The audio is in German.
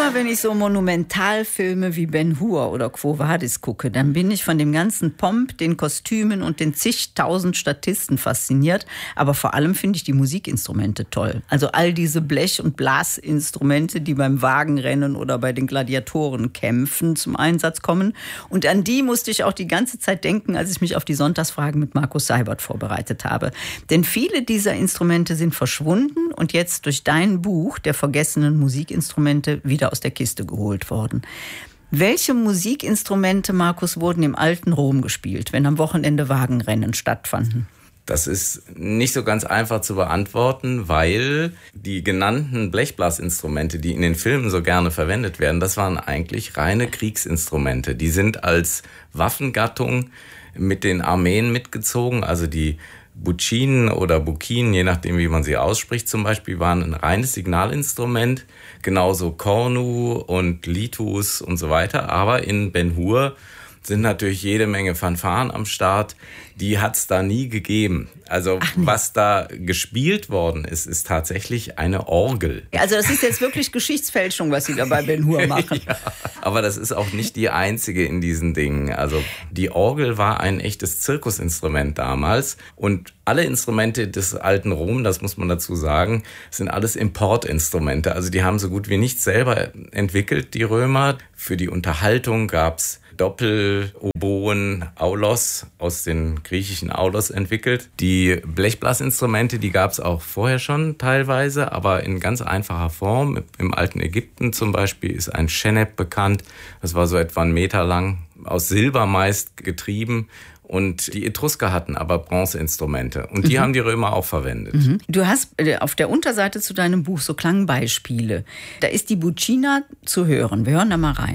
Immer wenn ich so Monumentalfilme wie Ben Hur oder Quo Vadis gucke, dann bin ich von dem ganzen Pomp, den Kostümen und den zigtausend Statisten fasziniert. Aber vor allem finde ich die Musikinstrumente toll. Also all diese Blech- und Blasinstrumente, die beim Wagenrennen oder bei den Gladiatorenkämpfen zum Einsatz kommen. Und an die musste ich auch die ganze Zeit denken, als ich mich auf die Sonntagsfragen mit Markus Seibert vorbereitet habe. Denn viele dieser Instrumente sind verschwunden und jetzt durch dein Buch der vergessenen Musikinstrumente wieder aus der Kiste geholt worden. Welche Musikinstrumente, Markus, wurden im alten Rom gespielt, wenn am Wochenende Wagenrennen stattfanden? Das ist nicht so ganz einfach zu beantworten, weil die genannten Blechblasinstrumente, die in den Filmen so gerne verwendet werden, das waren eigentlich reine Kriegsinstrumente. Die sind als Waffengattung mit den Armeen mitgezogen, also die Buccinen oder Buccinen, je nachdem, wie man sie ausspricht zum Beispiel, waren ein reines Signalinstrument, genauso Cornu und Litus und so weiter. Aber in Ben Hur sind natürlich jede Menge Fanfaren am Start. Die hat es da nie gegeben. Also was da gespielt worden ist, ist tatsächlich eine Orgel. Also das ist jetzt wirklich Geschichtsfälschung, was Sie da bei Ben Hur machen. Ja, aber das ist auch nicht die einzige in diesen Dingen. Also die Orgel war ein echtes Zirkusinstrument damals. Und alle Instrumente des alten Rom, das muss man dazu sagen, sind alles Importinstrumente. Also die haben so gut wie nichts selber entwickelt, die Römer. Für die Unterhaltung gab's Doppel-Oboen, Aulos, aus den griechischen Aulos entwickelt. Die Blechblasinstrumente, die gab es auch vorher schon teilweise, aber in ganz einfacher Form. Im alten Ägypten zum Beispiel ist ein Schenep bekannt. Das war so etwa 1 Meter lang, aus Silber meist getrieben. Und die Etrusker hatten aber Bronzeinstrumente. Und die haben die Römer auch verwendet. Du hast auf der Unterseite zu deinem Buch so Klangbeispiele. Da ist die Buccina zu hören. Wir hören da mal rein.